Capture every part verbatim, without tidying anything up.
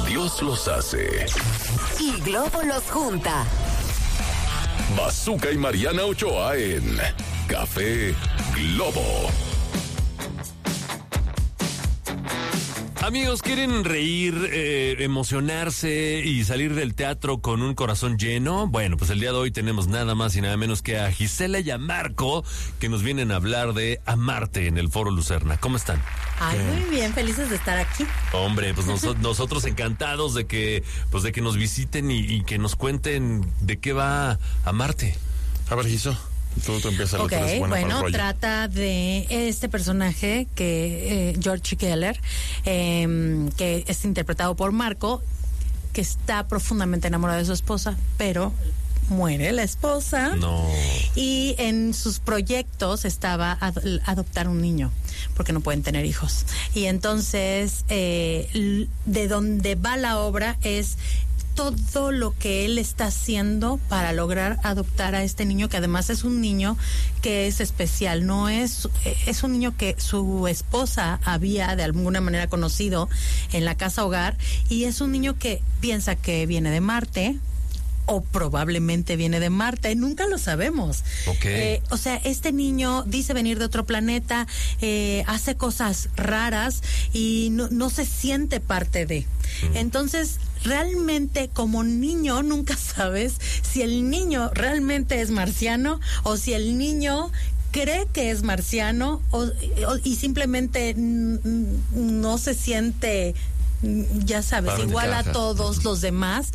Dios los hace y Globo los junta. Bazooka y Mariana Ochoa en Café Globo. Amigos, ¿quieren reír, eh, emocionarse y salir del teatro con un corazón lleno? Bueno, pues el día de hoy tenemos nada más y nada menos que a Gisela y a Marco, que nos vienen a hablar de Amarte en el Foro Lucerna. ¿Cómo están? Ay, muy bien, felices de estar aquí. Hombre, pues nos, nosotros encantados de que, pues de que nos visiten y, y que nos cuenten de qué va Amarte. A ver, Giso. Tú, tú empiezas Ok, bueno, trata de este personaje que eh, George Geller, eh, que es interpretado por Marco, que está profundamente enamorado de su esposa, pero muere la esposa. No. Y en sus proyectos estaba ad- adoptar un niño, porque no pueden tener hijos. Y entonces, eh, de donde va la obra es todo lo que él está haciendo para lograr adoptar a este niño, que además es un niño que es especial, no es, es un niño que su esposa había de alguna manera conocido en la casa hogar, y es un niño que piensa que viene de Marte, o probablemente viene de Marte, nunca lo sabemos. Okay. Eh, o sea, este niño dice venir de otro planeta, eh, hace cosas raras y no, no se siente parte de. Mm. Entonces, realmente como niño nunca sabes si el niño realmente es marciano o si el niño cree que es marciano o, o, y simplemente n- no se siente, ya sabes, Para igual encaja. a todos los demás.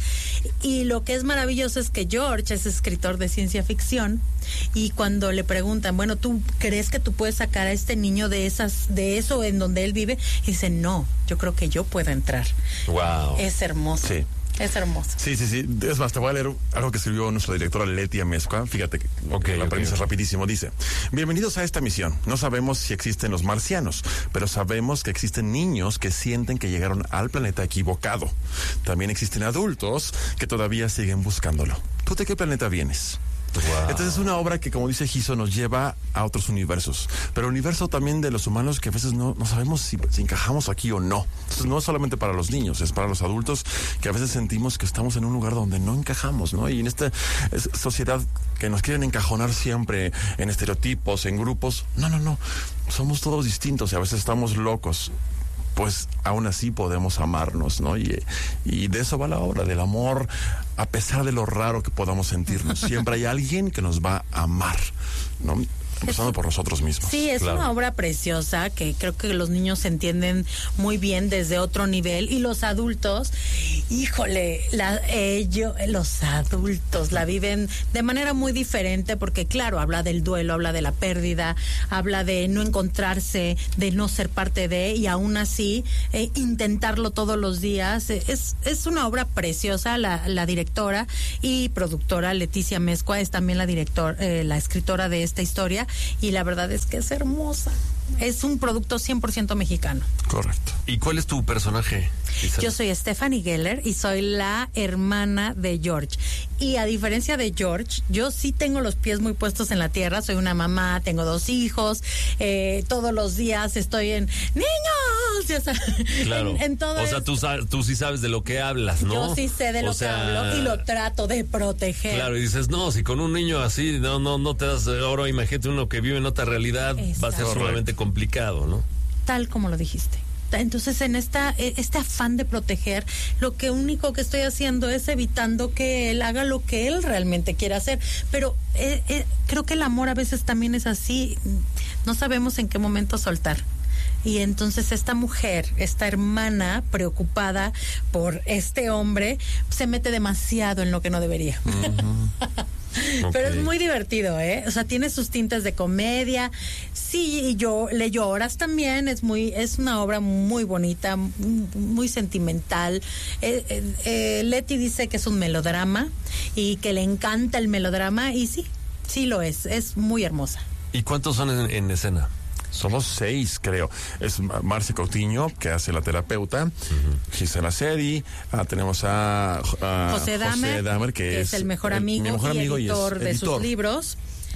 Y lo que es maravilloso es que George es escritor de ciencia ficción, y cuando le preguntan, bueno, ¿tú crees que tú puedes sacar a este niño de esas, de eso en donde él vive? Y dice, no, yo creo que yo puedo entrar. Wow. Es hermoso. Sí. Es hermoso. Sí, sí, sí. Es más, te voy a leer algo que escribió nuestra directora Leti Amezcua. Fíjate que Okay, la okay, premisa okay. es rapidísimo. Dice: bienvenidos a esta misión. No sabemos si existen los marcianos, pero sabemos que existen niños que sienten que llegaron al planeta equivocado. También existen adultos que todavía siguen buscándolo. ¿Tú de qué planeta vienes? Wow. Entonces es una obra que, como dice Giso, nos lleva a otros universos, pero el universo también de los humanos, que a veces no, no sabemos si, si encajamos aquí o no. Entonces no es solamente para los niños, es para los adultos, que a veces sentimos que estamos en un lugar donde no encajamos, ¿no? Y en esta es, sociedad que nos quieren encajonar siempre en estereotipos, en grupos, no, no, no, somos todos distintos y a veces estamos locos. Pues aún así podemos amarnos, ¿no? Y, y de eso va la obra, del amor, a pesar de lo raro que podamos sentirnos. Siempre hay alguien que nos va a amar, ¿no? Empezando por nosotros mismos. Sí, es Claro. una obra preciosa que creo que los niños entienden muy bien desde otro nivel, y los adultos, híjole, la, ellos, los adultos la viven de manera muy diferente, porque claro, habla del duelo, habla de la pérdida, habla de no encontrarse, de no ser parte de, y aún así eh, intentarlo todos los días. Es, es una obra preciosa. La, la directora y productora Leticia Amezcua es también la director, eh, la escritora de esta historia, y la verdad es que es hermosa. Es un producto cien por ciento mexicano. Correcto. ¿Y cuál es tu personaje, Gisela? Yo soy Stephanie Geller y soy la hermana de George. Y a diferencia de George, yo sí tengo los pies muy puestos en la tierra. Soy una mamá, tengo dos hijos. Eh, todos los días estoy en niños. Ya sabes, Claro. En, en todo o sea, tú, sa- tú sí sabes de lo que hablas, ¿no? Yo sí sé de lo O sea, que hablo y lo trato de proteger. Claro, y dices, no, si con un niño así, no, no, no te das oro, imagínate uno que vive en otra realidad, Exacto. va a ser sumamente complicado, ¿no? Tal como lo dijiste. Entonces, en esta este afán de proteger, lo que único que estoy haciendo es evitando que él haga lo que él realmente quiere hacer. Pero eh, eh, creo que el amor a veces también es así. No sabemos en qué momento soltar. Y entonces esta mujer, esta hermana preocupada por este hombre, se mete demasiado en lo que no debería. Uh-huh. Pero Ok. es muy divertido, ¿eh? O sea, tiene sus tintes de comedia. Sí, y yo le lloras también. Es muy, es una obra muy bonita, muy sentimental. Eh, eh, eh, Leti dice que es un melodrama y que le encanta el melodrama, y sí, sí lo es. Es muy hermosa. ¿Y cuántos son en, en escena? Somos seis, creo. Es Marcia Coutinho, que hace la terapeuta, uh-huh. Gisela Seri, ah, tenemos a, a José Dahmer, José Dahmer, que, que es, es el mejor amigo, el, mi mejor y amigo editor y es de editor. sus libros.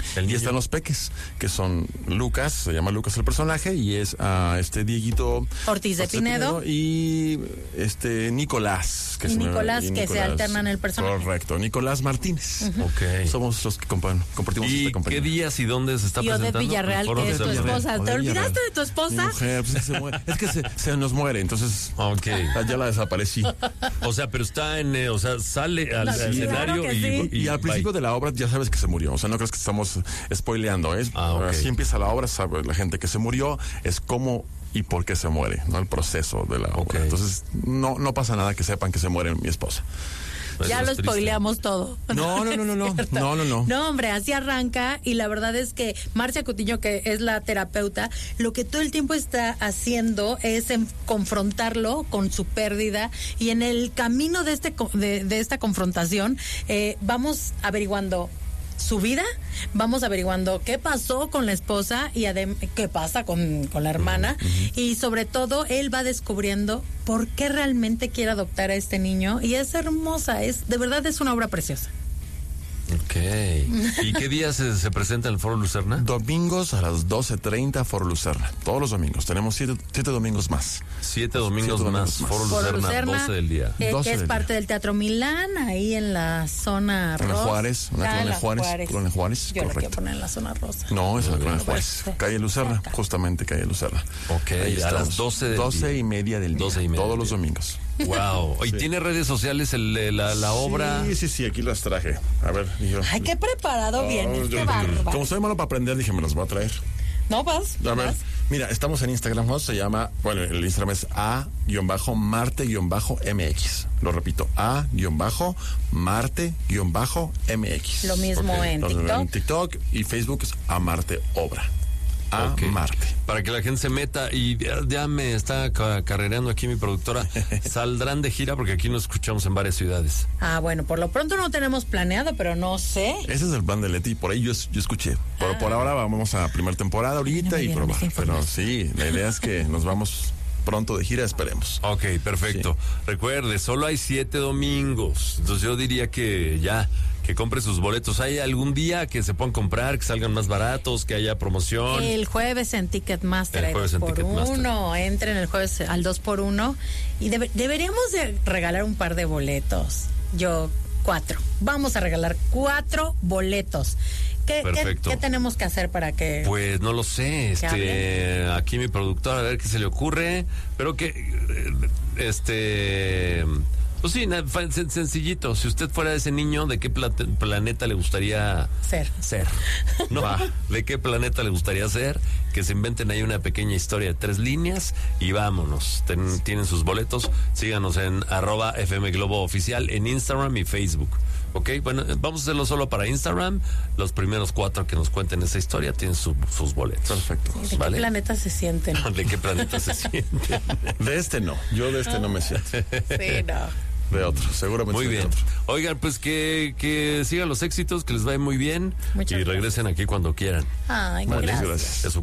El y niño. están los peques, que son Lucas, se llama Lucas el personaje, y es uh, este Dieguito Ortiz de Pinedo. y este Nicolás. Que Y se me- Nicolás, y que se alternan el personaje. Correcto, Nicolás Martínez. Ok. Somos los que compa- compartimos ¿Y esta compañía. qué días y dónde se está Y Odette presentando? Villarreal, El foro que de es tu Villarreal. esposa. ¿Te Odette olvidaste Villarreal. de tu esposa? Mi mujer, pues, es que se muere. Es que se, se nos muere, entonces Ok. ya la desaparecí. O sea, pero está en, eh, o sea, sale al No, al sí, escenario claro que y, sí. Y, al bye. principio de la obra ya sabes que se murió, o sea, no crees que estamos spoileando, ¿eh? Ah, ok. Así empieza la obra, sabe la gente que se murió, es cómo y por qué se muere, ¿no? El proceso de la obra. Ok. Entonces, no, no pasa nada que sepan que se muere mi esposa. Pues Ya eso lo es triste. spoileamos todo. No, no, no, no, no, ¿Cierto? no, no, no. No, hombre, así arranca y la verdad es que Marcia Cutiño, que es la terapeuta, lo que todo el tiempo está haciendo es en confrontarlo con su pérdida y en el camino de este co- de, de esta confrontación eh, vamos averiguando su vida, vamos averiguando qué pasó con la esposa y adem- qué pasa con, con la hermana y sobre todo él va descubriendo por qué realmente quiere adoptar a este niño y es hermosa, es de verdad es una obra preciosa. Ok. ¿Y qué días se, se presenta en el Foro Lucerna? Domingos a las doce treinta, Foro Lucerna. Todos los domingos. Tenemos siete, siete domingos más. Siete domingos Siete más. domingos más. Foro Foro Lucerna, Lucerna, doce del día. eh, doce que es del parte día. del Teatro Milán, ahí en la zona Colonia rosa. Juárez, una Ah, colonia la Juárez, colonia Juárez, Yo la correcto. quiero poner en la zona rosa. No, es en la colonia Bueno, Juárez. pues, Calle Lucerna, acá. justamente calle Lucerna. Ok, Ahí a las estamos. doce del doce día. y media del día. doce y media Todos del los día. domingos. Wow. ¿Y Sí. tiene redes sociales el, eh, la, la obra? Sí, sí, sí, aquí las traje. A ver, dije. Ay, qué preparado Oh, vienes, yo- qué bárbaro. Como soy malo para aprender, dije, me las voy a traer. No vas, A ver, vas. mira, estamos en Instagram, ¿no? Se llama, bueno, el Instagram es a-marte-M X. Lo repito, a-marte-M X. Lo mismo Ok. en Lo mismo TikTok. En TikTok y Facebook es Amarte Obra. Ok. Amarte. Para que la gente se meta y ya, ya me está ca- carrereando aquí mi productora. ¿Saldrán de gira? Porque aquí nos escuchamos en varias ciudades. Ah, bueno, por lo pronto no tenemos planeado, pero no sé. Ese es el plan de Leti, por ahí yo, yo escuché. Por, por ahora vamos a primera temporada ahorita no me y dieron probar. esa Pero información. sí, la idea es que nos vamos pronto de gira, esperemos. Ok, perfecto. Recuerde, solo hay siete domingos. Entonces yo diría que ya, que compre sus boletos. ¿Hay algún día que se puedan comprar, que salgan más baratos, que haya promoción? El jueves en Ticketmaster El hay jueves dos en por Ticketmaster. uno. Entren el jueves al dos por uno. Y debe- deberíamos de regalar un par de boletos. Yo, cuatro. Vamos a regalar cuatro boletos. ¿Qué, qué, Perfecto. qué tenemos que hacer para que...? Pues no lo sé, este, hable? aquí mi productor, a ver qué se le ocurre, pero que, eh, este, pues sí, na- fa- sen- sencillito, si usted fuera ese niño, ¿de qué plate- planeta le gustaría Ser. ser? ¿No? ¿De qué planeta le gustaría ser? Que se inventen ahí una pequeña historia de tres líneas y vámonos. Ten- tienen sus boletos, síganos en arroba F M Globo Oficial en Instagram y Facebook. Ok, bueno, vamos a hacerlo solo para Instagram. Los primeros cuatro que nos cuenten esa historia tienen su- sus boletos. Perfecto. ¿De ¿Vale? qué planeta se sienten? ¿De qué planeta se sienten? De este no, yo de este no me siento. Sí, no. De otro, seguramente. Muy de bien. otro. Oigan, pues que, que sigan los éxitos, que les vaya muy bien Muchas y regresen aquí cuando quieran. Ay, Vale, gracias. gracias. Es su